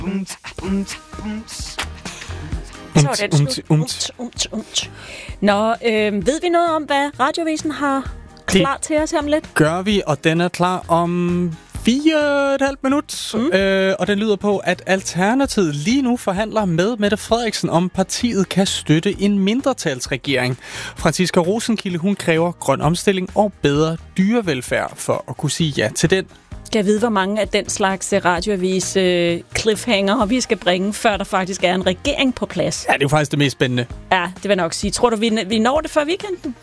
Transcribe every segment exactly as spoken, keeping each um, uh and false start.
Så er den slut. Umt, umt, umt. Nå, øh, ved vi noget om, hvad Radioavisen har klar det til os her om lidt? Gør vi, og den er klar om fire og et halvt minut. Mm. Øh, og den lyder på, at Alternativet lige nu forhandler med Mette Frederiksen, om partiet kan støtte en mindretalsregering. Franciska Rosenkilde, hun kræver grøn omstilling og bedre dyrevelfærd for at kunne sige ja til den. Kan jeg vide, hvor mange af den slags radioavis øh, cliffhanger, og vi skal bringe, før der faktisk er en regering på plads? Ja, det er jo faktisk det mest spændende. Ja, det vil jeg nok sige. Tror du, vi, vi når det før weekenden?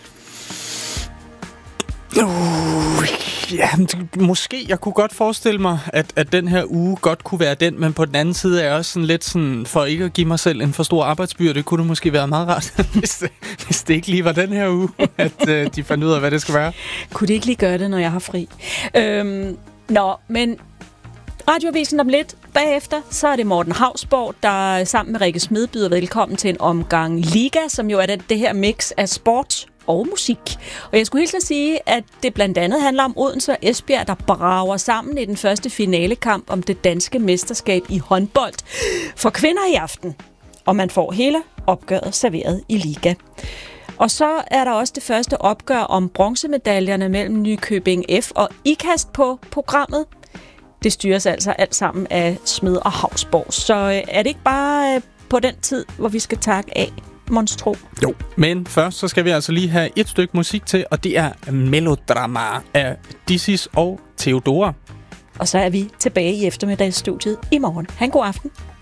Uh, ja, måske. Jeg kunne godt forestille mig, at, at den her uge godt kunne være den, men på den anden side er jeg også sådan lidt sådan, for ikke at give mig selv en for stor arbejdsbyrde, det kunne det måske være meget rart, hvis, det, hvis det ikke lige var den her uge, at uh, de fandt ud af, hvad det skal være. Kunne de ikke lige gøre det, når jeg har fri? Øhm, nå, men Radioavisen om lidt. Bagefter, så er det Morten Hausborg, der sammen med Rikke Smed byder velkommen til en omgang Liga, som jo er det, det her mix af sport og musik. Og jeg skulle hilse at sige, at det blandt andet handler om Odense og Esbjerg, der brager sammen i den første finalekamp om det danske mesterskab i håndbold for kvinder i aften. Og man får hele opgøret serveret i Liga. Og så er der også det første opgør om bronzemedaljerne mellem Nykøbing F og IKAST på programmet. Det styres altså alt sammen af Smed og Hausborg. Så er det ikke bare på den tid, hvor vi skal takke af, monstro? Jo, men først så skal vi altså lige have et stykke musik til, og det er Melodrama af Dissis og Theodora. Og så er vi tilbage i eftermiddagsstudiet i morgen. Ha' en god aften.